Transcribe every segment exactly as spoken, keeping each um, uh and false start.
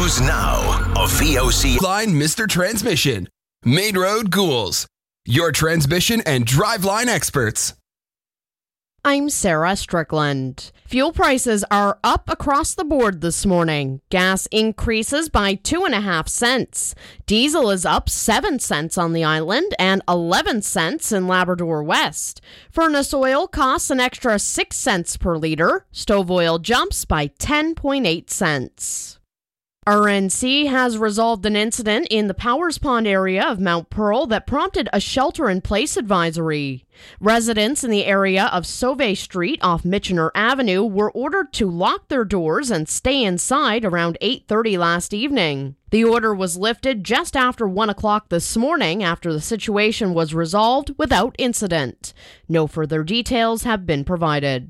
News Now, a V O C Line Mister Transmission. Main Road Ghouls. Your transmission and driveline experts. I'm Sarah Strickland. Fuel prices are up across the board this morning. Gas increases by two and a half cents. Diesel is up seven cents on the island and eleven cents in Labrador West. Furnace oil costs an extra six cents per litre. Stove oil jumps by ten point eight cents. R N C has resolved an incident in the Powers Pond area of Mount Pearl that prompted a shelter-in-place advisory. Residents in the area of Sauve Street off Michener Avenue were ordered to lock their doors and stay inside around eight thirty last evening. The order was lifted just after one o'clock this morning after the situation was resolved without incident. No further details have been provided.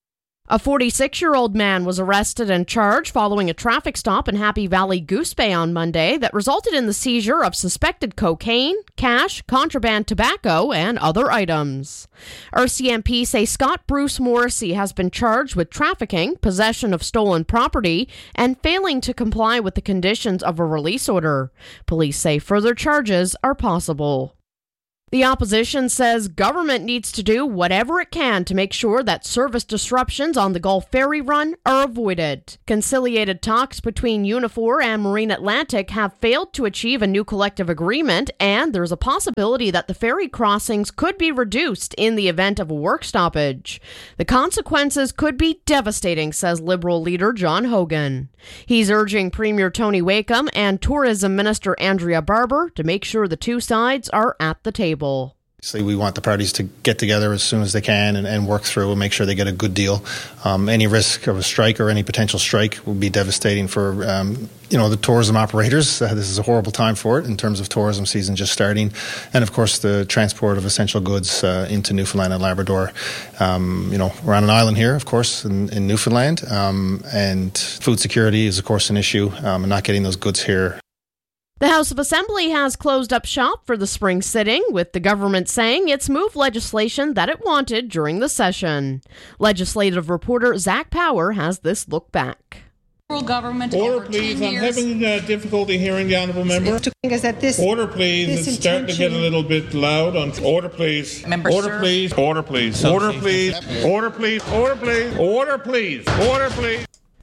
A forty-six-year-old man was arrested and charged following a traffic stop in Happy Valley Goose Bay on Monday that resulted in the seizure of suspected cocaine, cash, contraband tobacco, and other items. R C M P say Scott Bruce Morrissey has been charged with trafficking, possession of stolen property, and failing to comply with the conditions of a release order. Police say further charges are possible. The opposition says government needs to do whatever it can to make sure that service disruptions on the Gulf Ferry run are avoided. Conciliated talks between Unifor and Marine Atlantic have failed to achieve a new collective agreement, and there's a possibility that the ferry crossings could be reduced in the event of a work stoppage. The consequences could be devastating, says Liberal leader John Hogan. He's urging Premier Tony Wakeham and Tourism Minister Andrea Barber to make sure the two sides are at the table. Obviously, we want the parties to get together as soon as they can and, and work through and make sure they get a good deal. Um, any risk of a strike or any potential strike would be devastating for um, you know the tourism operators. Uh, this is a horrible time for it in terms of tourism season just starting, and of course the transport of essential goods uh, into Newfoundland and Labrador. Um, you know, we're on an island here, of course, in, in Newfoundland, um, and food security is of course an issue, um, and not getting those goods here. The House of Assembly has closed up shop for the spring sitting, with the government saying it's moved legislation that it wanted during the session. Legislative reporter Zach Power has this look back. Government Order, please. I'm having uh, difficulty hearing the honourable member. Is that this, Order, please. This it's starting to get a little bit loud. On order, please. Member, order, sir. please. Order, please. Order, please. Order, please. Order, please. Order, please. Order, please.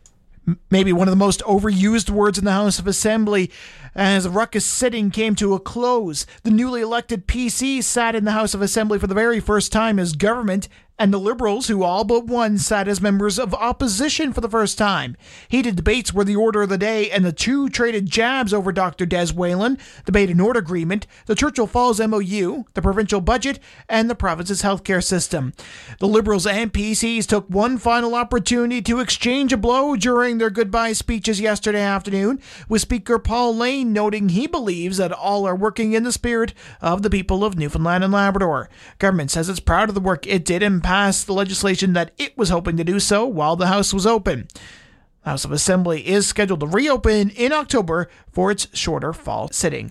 Maybe one of the most overused words in the House of Assembly. As the ruckus sitting came to a close, the newly elected P C sat in the House of Assembly for the very first time as government, and the Liberals, who all but one sat as members of opposition for the first time. Heated debates were the order of the day, and the two traded jabs over Doctor Des Whalen, the Bay to Nord Agreement, the Churchill Falls M O U, the provincial budget, and the province's healthcare system. The Liberals and P Cs took one final opportunity to exchange a blow during their goodbye speeches yesterday afternoon, with Speaker Paul Lane noting he believes that all are working in the spirit of the people of Newfoundland and Labrador. Government says it's proud of the work it did and passed the legislation that it was hoping to do so while the House was open. The House of Assembly is scheduled to reopen in October for its shorter fall sitting.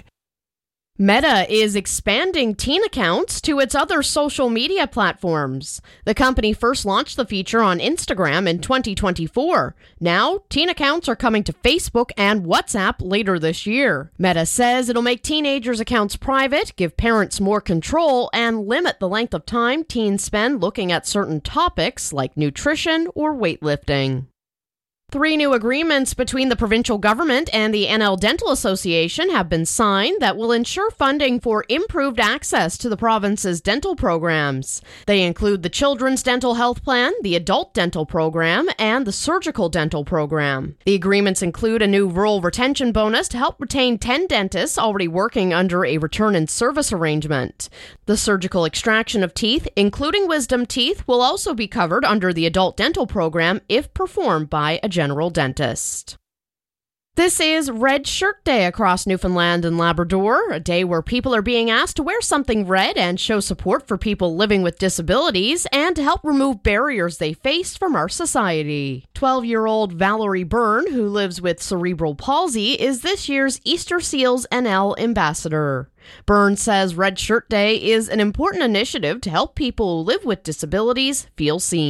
Meta is expanding teen accounts to its other social media platforms. The company first launched the feature on Instagram in twenty twenty-four. Now, teen accounts are coming to Facebook and WhatsApp later this year. Meta says it'll make teenagers' accounts private, give parents more control, and limit the length of time teens spend looking at certain topics like nutrition or weightlifting. Three new agreements between the provincial government and the N L Dental Association have been signed that will ensure funding for improved access to the province's dental programs. They include the Children's Dental Health Plan, the Adult Dental Program, and the Surgical Dental Program. The agreements include a new rural retention bonus to help retain ten dentists already working under a return-in-service arrangement. The surgical extraction of teeth, including wisdom teeth, will also be covered under the Adult Dental Program if performed by a general dentist. This is Red Shirt Day across Newfoundland and Labrador, a day where people are being asked to wear something red and show support for people living with disabilities and to help remove barriers they face from our society. twelve-year-old Valerie Byrne, who lives with cerebral palsy, is this year's Easter Seals N L ambassador. Byrne says Red Shirt Day is an important initiative to help people who live with disabilities feel seen.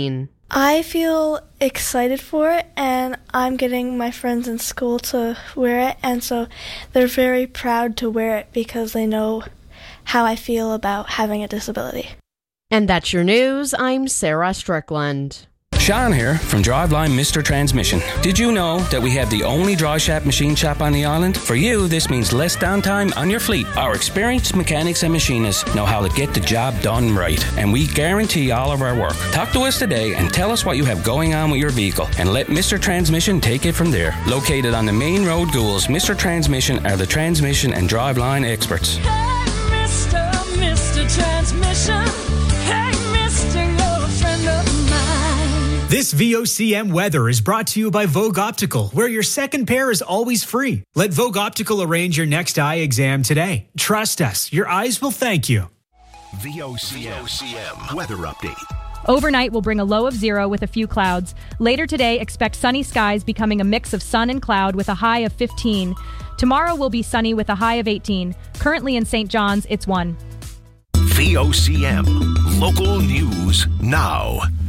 I feel excited for it, and I'm getting my friends in school to wear it, and so they're very proud to wear it because they know how I feel about having a disability. And that's your news. I'm Sarah Strickland. Sean here from Driveline Mister Transmission. Did you know that we have the only dry shaft machine shop on the island? For you, this means less downtime on your fleet. Our experienced mechanics and machinists know how to get the job done right, and we guarantee all of our work. Talk to us today and tell us what you have going on with your vehicle, and let Mister Transmission take it from there. Located on the main road, Ghouls, Mister Transmission are the transmission and driveline experts. Hey, Mister, Mister Transmission. Hey, Mister, you're a friend of mine. This V O C M weather is brought to you by Vogue Optical, where your second pair is always free. Let Vogue Optical arrange your next eye exam today. Trust us, your eyes will thank you. V O C M weather update. Overnight will bring a low of zero with a few clouds. Later today, expect sunny skies becoming a mix of sun and cloud with a high of fifteen. Tomorrow will be sunny with a high of eighteen. Currently in Saint John's, it's one. V O C M local news now.